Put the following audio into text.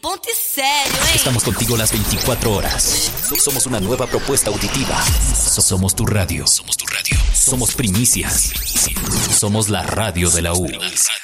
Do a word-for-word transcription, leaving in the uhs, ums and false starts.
Ponte serio, ¿eh? Estamos contigo las veinticuatro horas. Somos una nueva propuesta auditiva. Somos tu radio. Somos tu radio. Somos primicias. Somos la radio de la U.